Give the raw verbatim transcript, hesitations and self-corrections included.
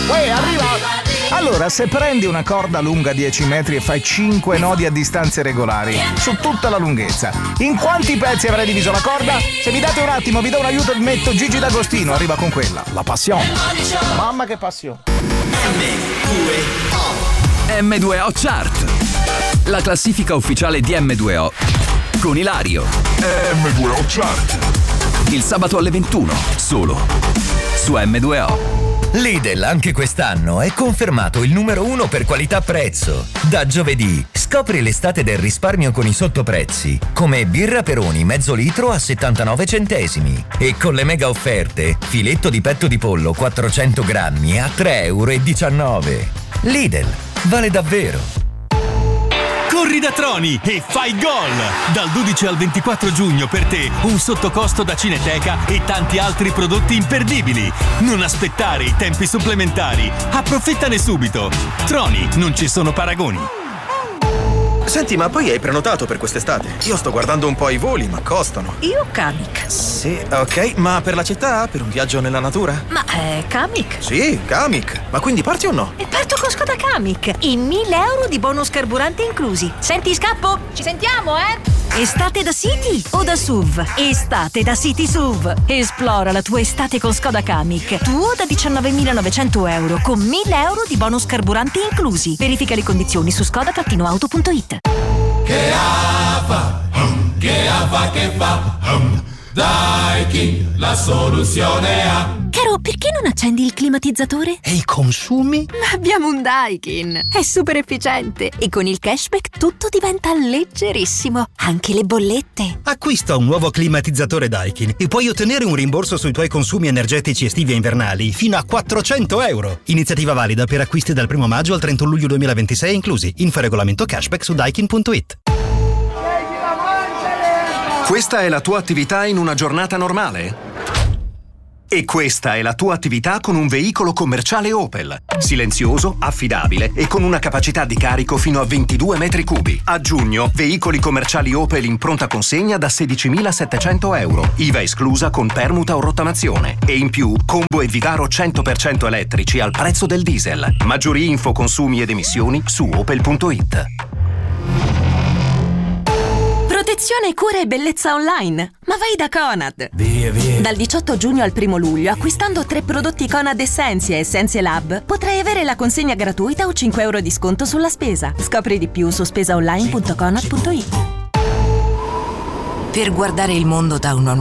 Uè, arriva! Allora, se prendi una corda lunga dieci metri e fai cinque nodi a distanze regolari, su tutta la lunghezza, in quanti pezzi avrai diviso la corda? Se mi date un attimo, vi do un aiuto e metto Gigi D'Agostino, arriva con quella, la passione. Mamma che passione. M due O Chart, la classifica ufficiale di M due O con Ilario. M due O Chart. Il sabato alle ventuno, solo su M due O. Lidl anche quest'anno è confermato il numero uno per qualità-prezzo. Da giovedì scopri l'estate del risparmio con i sottoprezzi, come birra Peroni mezzo litro a settantanove centesimi. E con le mega offerte, filetto di petto di pollo quattrocento grammi a tre virgola diciannove euro. Lidl, vale davvero. Corri da Troni e fai gol! Dal dodici al ventiquattro giugno per te un sottocosto da Cineteca e tanti altri prodotti imperdibili. Non aspettare i tempi supplementari. Approfittane subito. Troni, non ci sono paragoni. Senti, ma poi hai prenotato per quest'estate? Io sto guardando un po' i voli, ma costano. Io Kamiq. Sì, ok, ma per la città? Per un viaggio nella natura? Ma è Kamiq? Sì, Kamiq. Ma quindi parti o no? E parto con Skoda Kamiq. E mille euro di bonus carburante inclusi. Senti, scappo? Ci sentiamo, eh? Estate da City o da S U V? Estate da City S U V. Esplora la tua estate con Skoda Kamiq. Tuo da diciannovemilanovecento euro con mille euro di bonus carburanti inclusi. Verifica le condizioni su skoda auto punto it. Che fa, che fa, che fa, Daikin, la soluzione ha. Caro, perché non accendi il climatizzatore? E i consumi? Ma abbiamo un Daikin. È super efficiente e con il cashback tutto diventa leggerissimo, anche le bollette. Acquista un nuovo climatizzatore Daikin e puoi ottenere un rimborso sui tuoi consumi energetici estivi e invernali fino a quattrocento euro. Iniziativa valida per acquisti dal primo maggio al trentuno luglio duemilaventisei inclusi. Info regolamento cashback su daikin punto it. Questa è la tua attività in una giornata normale? E questa è la tua attività con un veicolo commerciale Opel. Silenzioso, affidabile e con una capacità di carico fino a ventidue metri cubi. A giugno, veicoli commerciali Opel in pronta consegna da sedicimilasettecento euro. I V A esclusa con permuta o rottamazione. E in più, combo e Vigaro cento per cento elettrici al prezzo del diesel. Maggiori info, consumi ed emissioni su opel punto it. Protezione, cura e bellezza online. Ma vai da Conad. Via, via. Dal diciotto giugno al primo luglio, acquistando tre prodotti Conad Essentia e Essentia Lab, potrai avere la consegna gratuita o cinque euro di sconto sulla spesa. Scopri di più su spesaonline punto conad punto it. Per guardare il mondo da una